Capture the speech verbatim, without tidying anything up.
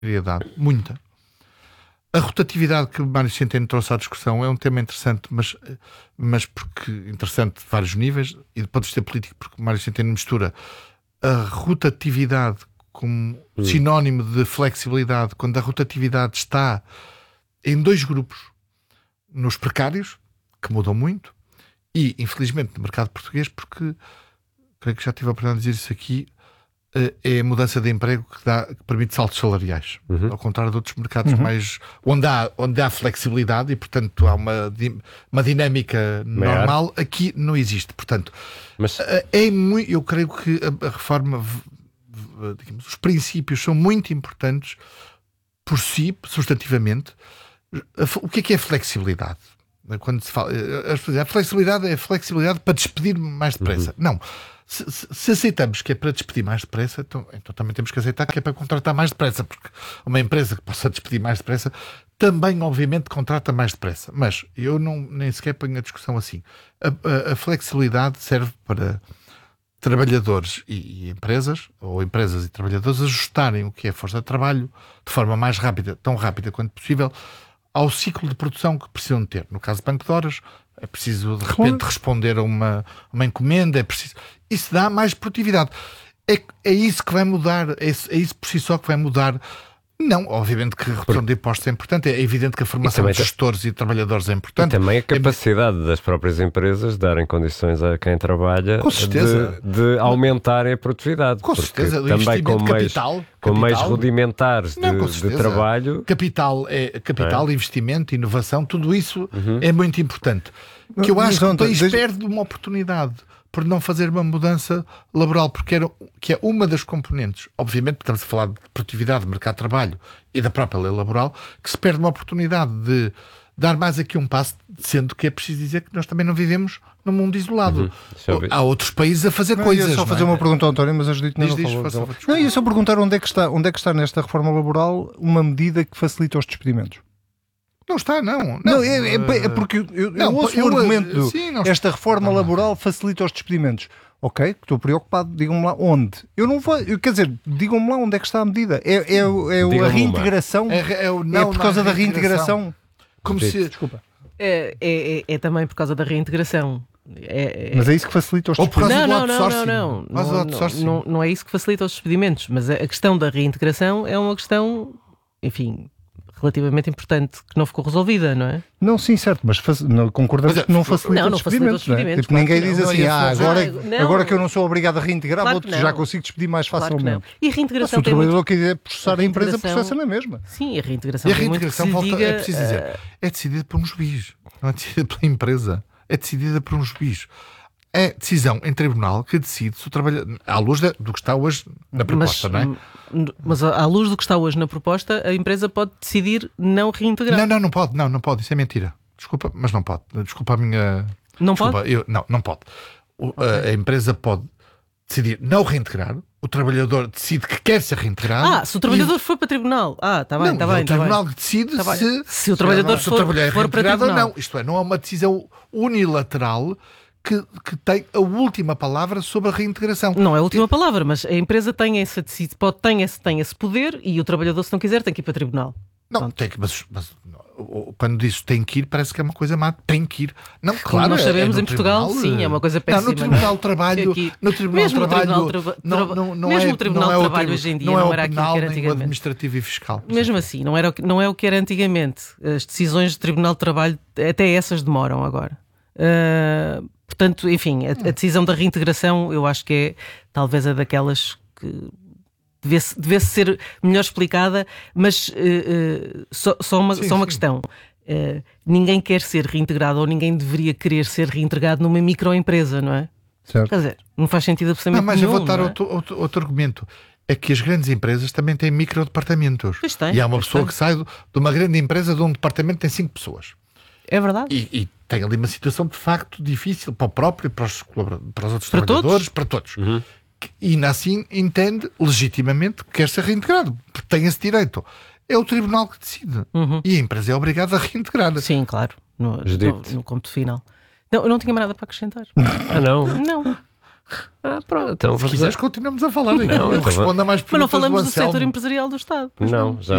flexibilidade, muita. A rotatividade que o Mário Centeno trouxe à discussão é um tema interessante, mas, mas porque interessante de vários níveis, e pode ser político porque o Mário Centeno mistura a rotatividade como hum. sinónimo de flexibilidade, quando a rotatividade está em dois grupos, nos precários, que mudam muito, e infelizmente no mercado português, porque creio que já tive a oportunidade de dizer isso aqui, é a mudança de emprego que, dá, que permite saltos salariais, uhum. ao contrário de outros mercados uhum. mais, onde, há, onde há flexibilidade e portanto há uma, uma dinâmica Maior. normal, aqui não existe. Portanto, Mas... é muito, eu creio que a, a reforma, digamos, os princípios são muito importantes por si, substantivamente. O que é que é flexibilidade? Quando se fala, a flexibilidade é a flexibilidade para despedir mais depressa. Uhum. Não. Se, se, se aceitamos que é para despedir mais depressa, então, então também temos que aceitar que é para contratar mais depressa, porque uma empresa que possa despedir mais depressa também, obviamente, contrata mais depressa. Mas eu não, nem sequer ponho a discussão assim. A, a, a flexibilidade serve para trabalhadores e, e empresas, ou empresas e trabalhadores, ajustarem o que é a força de trabalho de forma mais rápida, tão rápida quanto possível, ao ciclo de produção que precisam de ter. No caso do banco de horas, é preciso de repente claro. responder a uma, uma encomenda, é preciso... Isso dá mais produtividade. É, é isso que vai mudar, é isso, é isso por si só que vai mudar. Não, obviamente que a redução de impostos é importante, é evidente que a formação de gestores e trabalhadores é importante. E também a capacidade é... das próprias empresas de darem condições a quem trabalha com certeza. De, de aumentarem a produtividade. Com certeza, também com meios, capital, com capital, meios rudimentares de, não, de trabalho. Capital, é, capital é? investimento, inovação, tudo isso uhum. é muito importante. Que eu acho que o país desde... perde uma oportunidade por não fazer uma mudança laboral, porque era, que é uma das componentes, obviamente estamos a falar de produtividade, de mercado de trabalho e da própria lei laboral, que se perde uma oportunidade de dar mais aqui um passo, sendo que é preciso dizer que nós também não vivemos num mundo isolado. Uhum. Há outros países a fazer não, coisas. Eu só fazer não é? uma pergunta ao António, mas ajude-te não, diz, não, diz, não, não ia só perguntar onde é, que está, onde é que está nesta reforma laboral uma medida que facilita os despedimentos. Não está, não. Não, não é, é, é porque eu, eu, não, eu ouço eu, o argumento do, sim, não, esta reforma não, laboral não. facilita os despedimentos. Ok, estou preocupado, digam-me lá onde. Eu não vou, eu, quer dizer, digam-me lá onde é que está a medida. É, é, é, é a reintegração? É, é, o, não, é por causa da reintegração? Como se... Desculpa. É, é, é também por causa da reintegração. É, é... Mas é isso que facilita os despedimentos? Não, não, não, não, não. Não, não, não. Não é isso que facilita os despedimentos, mas a questão da reintegração é uma questão, enfim... relativamente importante, que não ficou resolvida, não é? Não, sim, certo, mas faz, não, concordamos mas, que não facilita não, não os despedimentos. Não é? Tipo, claro ninguém diz não. assim, não, ah, agora, não, agora que eu não sou obrigado a reintegrar, claro vou, já consigo despedir mais facilmente. Claro e a reintegração mas, se o trabalhador muito... quiser processar a, a empresa, processa na mesma. Sim, a reintegração, e a reintegração tem muito volta, diga, é preciso dizer, uh... é decidida por um juiz, não é decidida pela empresa, é decidida por um juiz. É decisão em tribunal que decide se o trabalhador, à luz de, do que está hoje na proposta, mas, não é? Mas à luz do que está hoje na proposta, a empresa pode decidir não reintegrar. Não, não, não pode, não, não pode, isso é mentira. Desculpa, mas não pode. Desculpa a minha... Não Desculpa, pode? Eu, não, não pode. O, okay. a, a empresa pode decidir não reintegrar, o trabalhador decide que quer ser reintegrado. Ah, se o trabalhador e... for para tribunal. Ah, está bem, está bem. É o tribunal que decide tá se, se o trabalhador se for, o trabalhador é for para tribunal ou não. Isto é, não é uma decisão unilateral Que, que tem a última palavra sobre a reintegração. Não é a última palavra, mas a empresa tem esse, pode, tem, esse, tem esse poder e o trabalhador, se não quiser, tem que ir para tribunal. Não, Pronto. tem que, mas, mas quando diz tem que ir, parece que é uma coisa má. Tem que ir. Não, claro, como nós sabemos, é em Portugal, tribunal, sim, é uma coisa péssima. Não, no Tribunal de Trabalho, no Tribunal mesmo Trabalho, o Tribunal, não, não, não mesmo é, o Tribunal não é de o Trabalho hoje em dia não, é não o era penal, aquilo que era nem antigamente. o administrativo e fiscal. Mesmo assim, não, era, não é o que era antigamente. As decisões do Tribunal de Trabalho, até essas demoram agora. Uh, portanto, enfim, a, a decisão da reintegração eu acho que é talvez a daquelas que devesse, devesse ser melhor explicada, mas uh, uh, só, só uma, sim, só uma questão. Uh, ninguém quer ser reintegrado ou ninguém deveria querer ser reintegrado numa microempresa, não é? Certo. Quer dizer, não faz sentido absolutamente nenhum. Não, mas nenhum, eu vou dar outro, outro, outro argumento. É que as grandes empresas também têm microdepartamentos. Pois tem, e há uma pois pessoa tem. que sai de uma grande empresa de um departamento que tem cinco pessoas. É verdade. E, e tem ali uma situação de facto difícil para o próprio, para os, para os outros para trabalhadores, todos? para todos. Uhum. E ainda assim entende legitimamente que quer ser reintegrado, porque tem esse direito. É o tribunal que decide. Uhum. E a empresa é obrigada a reintegrar. Sim, claro. No, no, no cômputo final. Não, eu não tinha mais nada para acrescentar. Ah, não? Não. Ah, pronto. Então, se quiseres, continuamos a falar. Não, não responda mais perguntas. Mas não falamos do, do setor empresarial do Estado. Não, já